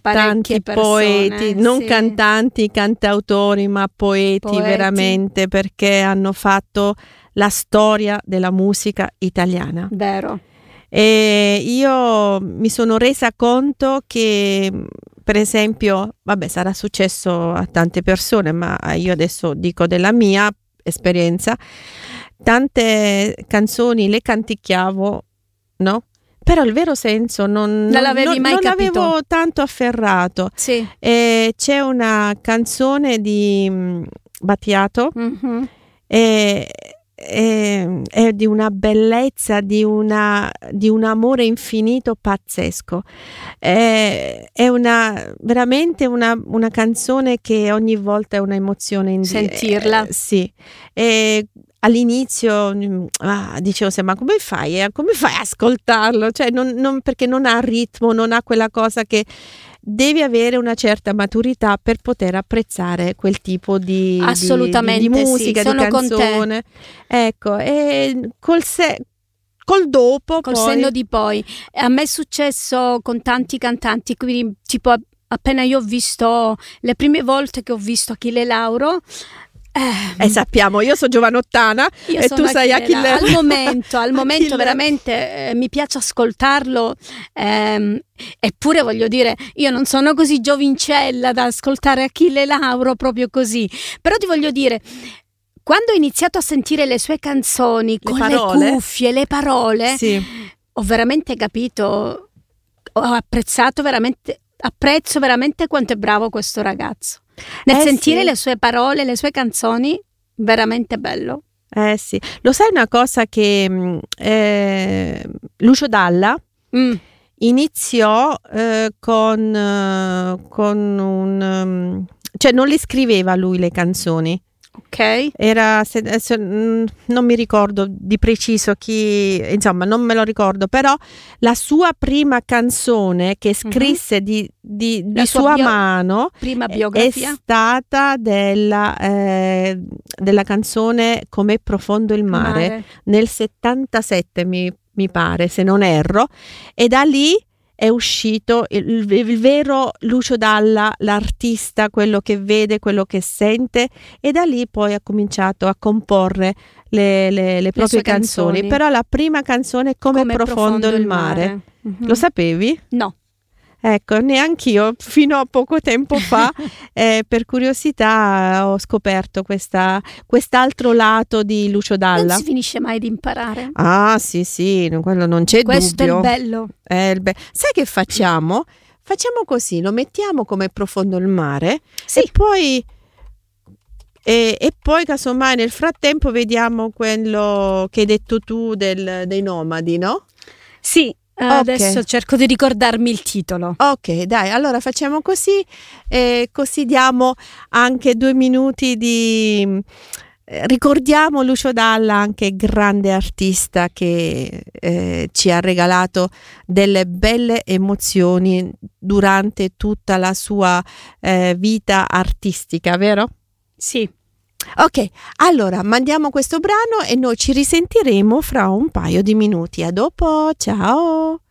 parecchie persone, poeti, non sì. cantanti, cantautori, ma poeti veramente, perché hanno fatto la storia della musica italiana. Vero. E io mi sono resa conto che, per esempio, vabbè, sarà successo a tante persone, ma io adesso dico della mia esperienza, tante canzoni le canticchiavo, no? Però il vero senso non l'avevo tanto afferrato. Sì. C'è una canzone di Battiato, è di una bellezza, di un amore infinito pazzesco. È veramente una canzone che ogni volta è un'emozione sentirla. Sì. All'inizio dicevo ma come fai a ascoltarlo? Cioè perché non ha ritmo, non ha quella cosa che devi avere una certa maturità per poter apprezzare quel tipo di musica, sì, di canzone. Ecco, e col dopo, col poi... senno di poi. A me è successo con tanti cantanti, quindi tipo appena io ho visto, le prime volte che ho visto Achille Lauro, sappiamo, io sono giovanottana e tu sei Achille. Al momento veramente mi piace ascoltarlo, eppure voglio dire, io non sono così giovincella da ascoltare Achille Lauro proprio così, però ti voglio dire, quando ho iniziato a sentire le sue canzoni con le cuffie, le parole, sì, ho veramente capito, apprezzo veramente quanto è bravo questo ragazzo. Nel sentire le sue parole, le sue canzoni, veramente bello. Sì, lo sai una cosa che Lucio Dalla iniziò con un cioè non le scriveva lui le canzoni. Ok. Non mi ricordo di preciso chi, insomma, non me lo ricordo, però la sua prima canzone che scrisse di sua mano, prima biografia, è stata della canzone Com'è profondo il mare, nel 77 mi pare, se non erro, e da lì è uscito il vero Lucio Dalla, l'artista, quello che vede, quello che sente, e da lì poi ha cominciato a comporre le proprie canzoni. Però la prima canzone è Come profondo il mare. Lo sapevi? No. Ecco, neanch'io fino a poco tempo fa per curiosità ho scoperto quest'altro lato di Lucio Dalla. Non si finisce mai di imparare. Ah, sì, quello non c'è Questo dubbio. Questo è il bello. Sai che facciamo? Facciamo così, lo mettiamo Come profondo il mare, sì. E poi casomai nel frattempo vediamo quello che hai detto tu dei nomadi, no? Sì. Adesso cerco di ricordarmi il titolo. Ok, dai, allora facciamo così, così diamo anche 2 minuti di... ricordiamo Lucio Dalla, anche grande artista che ci ha regalato delle belle emozioni durante tutta la sua vita artistica, vero? Sì. Ok, allora mandiamo questo brano e noi ci risentiremo fra un paio di minuti. A dopo, ciao!